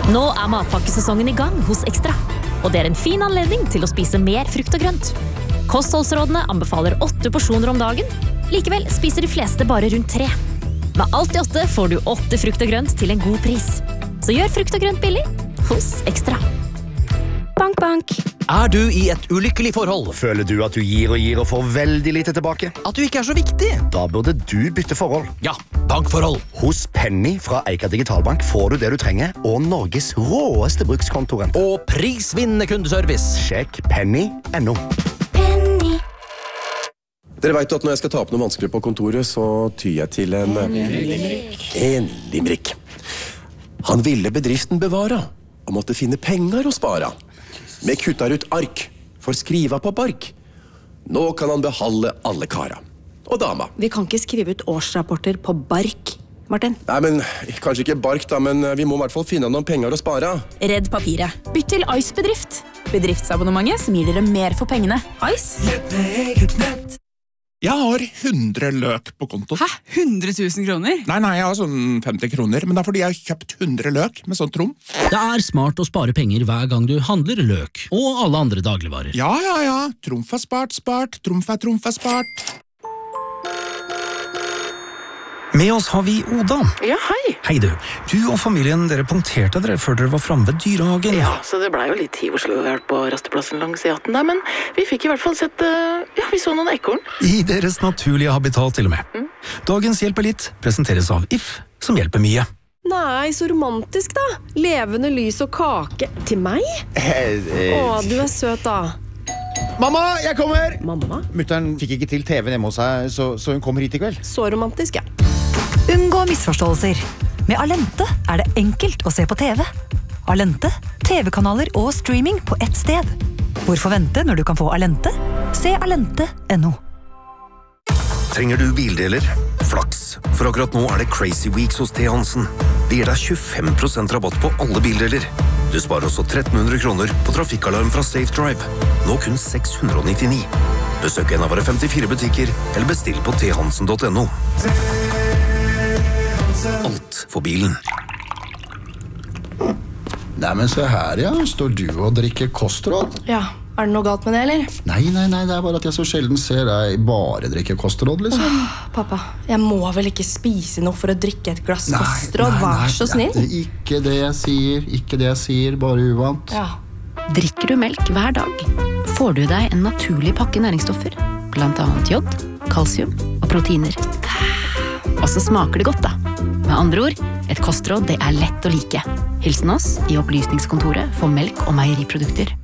Nå matpakkesesongen I gang hos Ekstra, og det en fin anledning til å spise mer frukt og grønt. Kostholdsrådene anbefaler 8 porsjoner om dagen, likevel spiser de fleste bare rundt 3. Med alt I 8 får du 8 frukt og grønt til en god pris. Så gjør frukt og grønt billig hos Ekstra. Bank, bank. Du I et ulykkelig forhold? Føler du at du gir og får veldig lite tilbake? At du ikke så viktig? Da burde du bytte forhold. Ja, bankforhold. Hos Penny fra Eika Digitalbank får du det du trenger, og Norges råeste brukskontoren. Og prisvinnende kundeservice. Sjekk penny.no. Dere vet at når jeg skal ta opp noe vanskelig på kontoret, så tyr jeg til en limerick. Han ville bedriften bevara, og måtte finne penger å spara. Vi kuttar ut ark, for skriva på bark. Nå kan han behalde alle kara. Og dama. Vi kan ikke skrive ut årsrapporter på bark, Martin. Nei, men kanskje ikke bark da, men vi må I hvert fall finne noen penger å spara. Redd papiret. Bytt til Ice Bedrift. Bedriftsabonnementet som gir dere mer for pengene. Ice. Jeg har 100 løk på konto. Hæ? 100 000 kroner? Nei, jeg har sånn 50 kroner, men det fordi jeg har kjøpt 100 løk med sånn trumf. Det smart å spare penger hver gang du handler løk, og alle andre dagligvarer. Ja. Trumf spart. Trumf spart. Med oss har vi Oda. Ja, hei. Hei du. Du og familien, dere punkterte dere før dere var fremme ved dyrehagen. Ja, så det ble jo litt tid Oslo på rasteplassen langs E18 der, men vi fikk I hvert fall sett, vi så noen ekorn. I deres naturlige habitat til og med. Dagens Hjelper litt presenteres av If, som hjelper mye. Nei, så romantisk da. Levende lys og kake. Til meg? Du søt da. Mamma, jeg kommer! Mamma? Mutteren fikk ikke til TV hjemme hos seg, så hun kommer hit I kveld. Så romantisk, ja. Unngå misforståelser. Med Alente det enkelt å se på TV. Alente, TV-kanaler og streaming på ett sted. Hvorfor vente når du kan få Alente? Se alente.no. Trenger du bildeler? Flaks, for akkurat nå det Crazy Weeks hos T. Hansen. Det gir deg 25% rabatt på alle bildeler. Du sparer også 1300 kroner på trafikkalarm fra Safe Drive. Nå kun 699. Besøk en av våre 54 butikker, eller bestill på thansen.no. Alt for bilen. Nei, men se her, ja. Står du og drikker kostråd? Ja, det noe galt med det, eller? Nei, det bare at jeg så sjelden ser deg bare drikke kostråd, liksom. Pappa, jeg må vel ikke spise noe for å drikke et glass kostråd, vær så snill. Ikke det jeg sier, bare uvant. Ja. Drikker du melk hver dag, får du deg en naturlig pakke næringsstoffer, blant annet jod, kalsium og proteiner. Og så smaker det godt da. Med andre ord, et kostråd det lett å like. Hilsen oss I Opplysningskontoret for melk- og meieriprodukter.